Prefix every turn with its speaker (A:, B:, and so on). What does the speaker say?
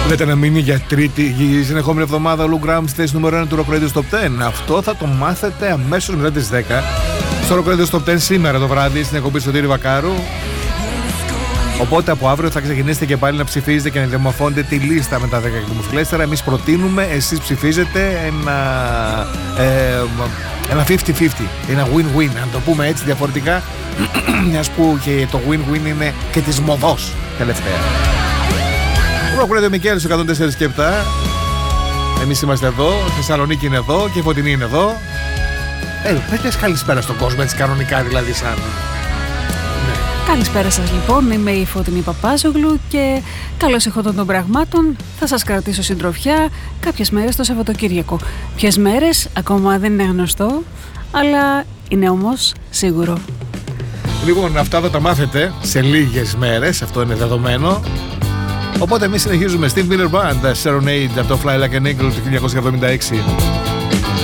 A: Λέτε να μείνει για τρίτη συνεχόμενη εβδομάδα ο Lou Gramm στη θέση νούμερο 1 του Rock Radio Top 10. Αυτό θα το μάθετε αμέσως μετά τις 10 στο Rock Radio Top 10 σήμερα το βράδυ στην εκπομπή Σωτήρη Βακάρου. Οπότε από αύριο θα ξεκινήσετε και πάλι να ψηφίζετε και να διαμορφώνετε τη λίστα με τα 10 εκδημοφιλέστερα. Εμείς προτείνουμε, εσείς ψηφίζετε ένα 50-50, ένα win-win, αν το πούμε έτσι διαφορετικά, μιας που και το win-win είναι και της μοδός τελευταία. Rock Radio Μικέλης 104 και 7. Εμείς είμαστε εδώ, Θεσσαλονίκη είναι εδώ και η Φωτεινή είναι εδώ. Πέτες καλησπέρα στον κόσμο έτσι κανονικά δηλαδή σαν...
B: Καλησπέρα σας λοιπόν, είμαι η Φωτεινή Παπάζογλου και καλώς εχόντων των πραγμάτων θα σας κρατήσω συντροφιά κάποιες μέρες το Σαββατοκύριακο. Ποιες μέρες ακόμα δεν είναι γνωστό, αλλά είναι όμως σίγουρο.
A: Λοιπόν, αυτά θα τα μάθετε σε λίγες μέρες, αυτό είναι δεδομένο. Οπότε εμείς συνεχίζουμε στην Miller Band, Serenade από το Fly Like an Eagle του 1976.